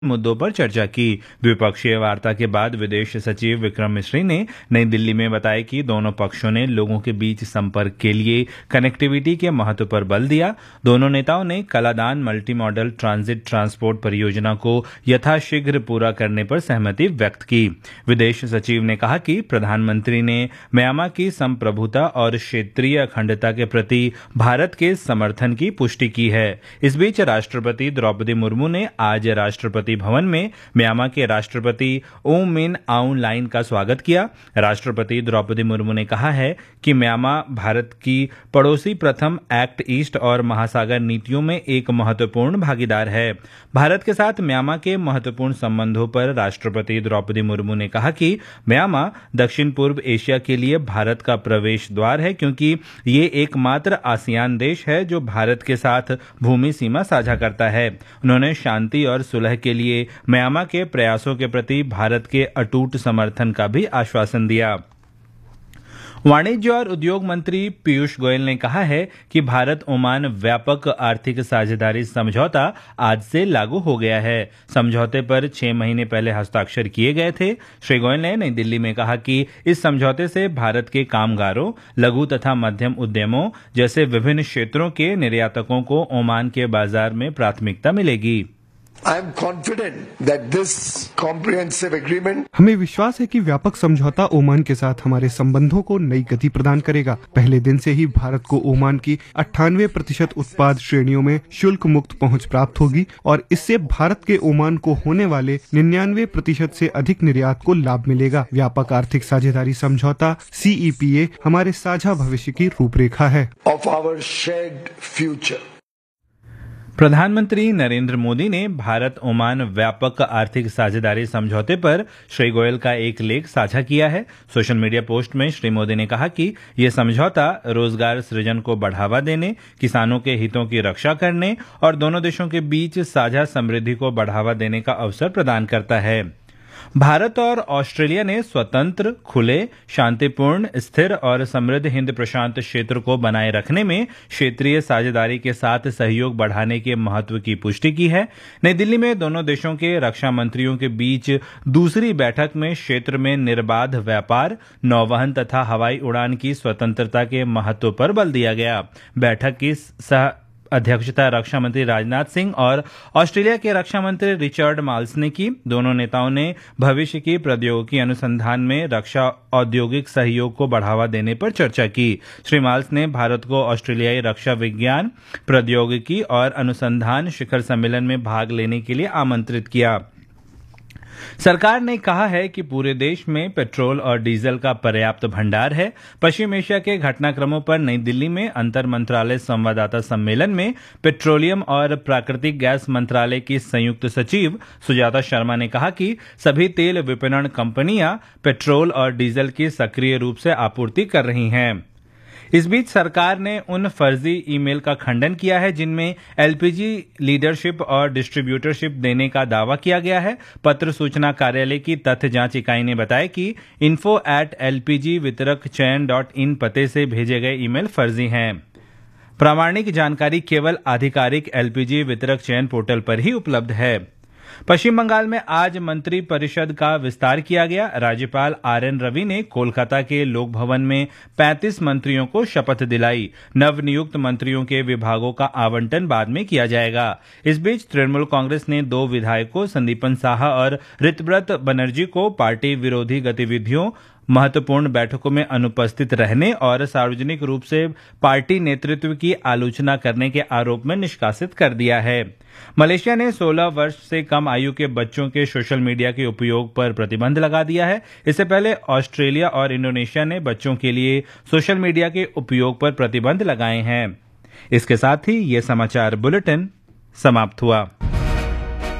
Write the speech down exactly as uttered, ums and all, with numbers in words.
मुद्दों पर चर्चा की। द्विपक्षीय वार्ता के बाद विदेश सचिव विक्रम मिश्री ने नई दिल्ली में बताया कि दोनों पक्षों ने लोगों के बीच संपर्क के लिए कनेक्टिविटी के महत्व पर बल दिया। दोनों नेताओं ने Kaladan multi modal transit transport परियोजना को यथाशीघ्र पूरा करने पर सहमति व्यक्त की। विदेश सचिव ने कहा कि प्रधानमंत्री ने म्यांमार की संप्रभुता और क्षेत्रीय अखंडता के प्रति भारत के समर्थन की पुष्टि की है। इस बीच राष्ट्रपति द्रौपदी मुर्मू ने आज राष्ट्रपति भवन में म्यांमार के राष्ट्रपति ओ मिन आउंग लाइन का स्वागत किया। राष्ट्रपति द्रौपदी मुर्मू ने कहा है कि म्यांमार भारत की पड़ोसी प्रथम एक्ट ईस्ट और महासागर नीतियों में एक महत्वपूर्ण भागीदार है। भारत के साथ म्यांमार के महत्वपूर्ण संबंधों पर राष्ट्रपति द्रौपदी मुर्मू ने कहा कि म्यांमार दक्षिण पूर्व एशिया के लिए भारत का प्रवेश द्वार है, क्योंकि ये एकमात्र आसियान देश है जो भारत के साथ भूमि सीमा साझा करता है। उन्होंने शांति और सुलह के लिए म्यांमार के प्रयासों के प्रति भारत के अटूट समर्थन का भी आश्वासन दिया। वाणिज्य और उद्योग मंत्री पीयूष गोयल ने कहा है कि भारत ओमान व्यापक आर्थिक साझेदारी समझौता आज से लागू हो गया है। समझौते पर छह महीने पहले हस्ताक्षर किए गए थे। श्री गोयल ने नई दिल्ली में कहा कि इस समझौते से भारत के कामगारों, लघु तथा मध्यम उद्यमों जैसे विभिन्न क्षेत्रों के निर्यातकों को ओमान के बाजार में प्राथमिकता मिलेगी। I am confident that this comprehensive agreement हमें विश्वास है कि व्यापक समझौता ओमान के साथ हमारे संबंधों को नई गति प्रदान करेगा। पहले दिन से ही भारत को ओमान की अट्ठानवे प्रतिशत उत्पाद श्रेणियों में शुल्क मुक्त पहुंच प्राप्त होगी और इससे भारत के ओमान को होने वाले निन्यानवे प्रतिशत से अधिक निर्यात को लाभ मिलेगा। व्यापक आर्थिक साझेदारी समझौता सी ई पी ए हमारे साझा भविष्य की रूपरेखा है। of our shared future. प्रधानमंत्री नरेंद्र मोदी ने भारत ओमान व्यापक आर्थिक साझेदारी समझौते पर श्री गोयल का एक लेख साझा किया है। सोशल मीडिया पोस्ट में श्री मोदी ने कहा कि यह समझौता रोजगार सृजन को बढ़ावा देने, किसानों के हितों की रक्षा करने और दोनों देशों के बीच साझा समृद्धि को बढ़ावा देने का अवसर प्रदान करता है। भारत और ऑस्ट्रेलिया ने स्वतंत्र, खुले, शांतिपूर्ण, स्थिर और समृद्ध हिंद प्रशांत क्षेत्र को बनाए रखने में क्षेत्रीय साझेदारी के साथ सहयोग बढ़ाने के महत्व की पुष्टि की है। नई दिल्ली में दोनों देशों के रक्षा मंत्रियों के बीच दूसरी बैठक में क्षेत्र में निर्बाध व्यापार, नौवहन तथा हवाई उड़ान की स्वतंत्रता के महत्व पर बल दिया गया। बैठक की सह अध्यक्षता रक्षा मंत्री राजनाथ सिंह और ऑस्ट्रेलिया के रक्षा मंत्री रिचर्ड माल्स ने की। दोनों नेताओं ने भविष्य की प्रौद्योगिकी अनुसंधान में रक्षा औद्योगिक सहयोग को बढ़ावा देने पर चर्चा की। श्री माल्स ने भारत को ऑस्ट्रेलियाई रक्षा विज्ञान, प्रौद्योगिकी और अनुसंधान शिखर सम्मेलन में भाग लेने के लिए आमंत्रित किया। सरकार ने कहा है कि पूरे देश में पेट्रोल और डीजल का पर्याप्त भंडार है। पश्चिम एशिया के घटनाक्रमों पर नई दिल्ली में अंतर मंत्रालय संवाददाता सम्मेलन में पेट्रोलियम और प्राकृतिक गैस मंत्रालय की संयुक्त सचिव सुजाता शर्मा ने कहा कि सभी तेल विपणन कंपनियां पेट्रोल और डीजल की सक्रिय रूप से आपूर्ति कर रही हैं। इस बीच सरकार ने उन फर्जी ईमेल का खंडन किया है जिनमें एलपीजी लीडरशिप और डिस्ट्रीब्यूटरशिप देने का दावा किया गया है। पत्र सूचना कार्यालय की तथ्य जांच इकाई ने बताया कि इन्फो एट एलपीजी वितरक चयन डॉट इन पते से भेजे गए ईमेल फर्जी हैं। प्रामाणिक जानकारी केवल आधिकारिक एलपीजी वितरक चयन पोर्टल पर ही उपलब्ध है। पश्चिम बंगाल में आज मंत्री परिषद का विस्तार किया गया। राज्यपाल आर एन रवि ने कोलकाता के लोक भवन में पैंतीस मंत्रियों को शपथ दिलाई। नवनियुक्त मंत्रियों के विभागों का आवंटन बाद में किया जाएगा। इस बीच तृणमूल कांग्रेस ने दो विधायकों संदीपन साहा और ऋतव्रत बनर्जी को पार्टी विरोधी गतिविधियों, महत्वपूर्ण बैठकों में अनुपस्थित रहने और सार्वजनिक रूप से पार्टी नेतृत्व की आलोचना करने के आरोप में निष्कासित कर दिया है। मलेशिया ने सोलह वर्ष से कम आयु के बच्चों के सोशल मीडिया के उपयोग पर प्रतिबंध लगा दिया है। इससे पहले ऑस्ट्रेलिया और इंडोनेशिया ने बच्चों के लिए सोशल मीडिया के उपयोग पर प्रतिबंध लगाए हैं। इसके साथ ही ये समाचार बुलेटिन समाप्त हुआ।